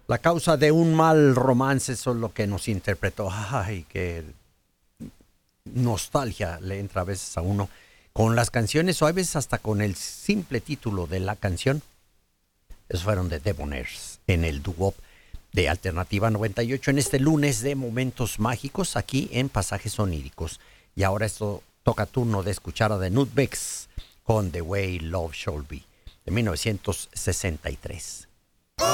La causa de un mal romance, eso es lo que nos interpretó. Ay, qué nostalgia le entra a veces a uno con las canciones o a veces hasta con el simple título de la canción. Esos fueron de Debonaires en el dúo de Alternativa 98 en este lunes de momentos mágicos aquí en Pasajes Oníricos. Y ahora esto toca turno de escuchar a The Nutmegs con The Way Love Shall Be de 1963.